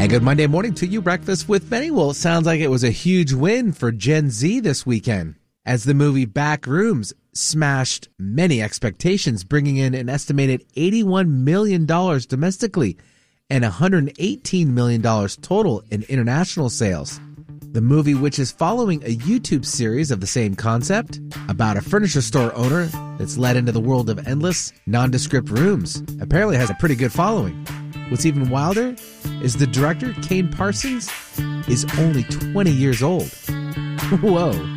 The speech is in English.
And good Monday morning to you, Breakfast with Benny. Well, it sounds like it was a huge win for Gen Z this weekend, as the movie Backrooms smashed many expectations, bringing in an estimated $81 million domestically and $118 million total in international sales. The movie, which is following a YouTube series of the same concept about a furniture store owner that's led into the world of endless, nondescript rooms, apparently has a pretty good following. What's even wilder is the director, Kane Parsons, is only 20 years old. Whoa.